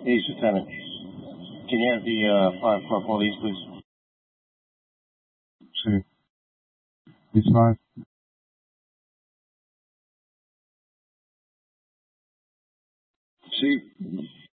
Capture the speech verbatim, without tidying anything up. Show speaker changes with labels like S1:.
S1: Ace Lieutenant. Can you have the uh, five car police, please?
S2: See. It's five.
S1: See.